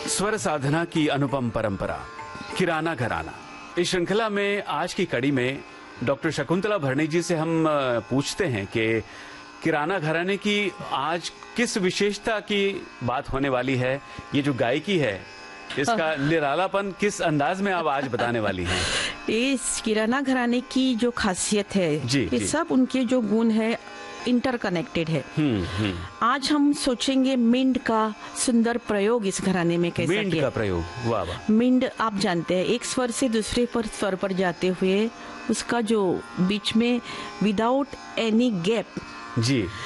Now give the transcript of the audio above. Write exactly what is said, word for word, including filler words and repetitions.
स्वर साधना की अनुपम परंपरा, किराना घराना। इस श्रृंखला में आज की कड़ी में डॉक्टर शकुंतला भरणी जी से हम पूछते हैं कि किराना घराने की आज किस विशेषता की बात होने वाली है। ये जो गायकी है इसका निरालापन किस अंदाज में आप आज बताने वाली हैं। इस किराना घराने की जो खासियत है जी, ये जी। सब उनके जो गुण है इंटरकनेक्टेड है। हम्म हम्म आज हम सोचेंगे मिंड का सुंदर प्रयोग इस घराने में कैसा मिंड किया। का प्रयोग, वाह वाह। मिंड आप जानते हैं एक स्वर से दूसरे पर स्वर पर जाते हुए उसका जो बीच में विदाउट एनी गैप जी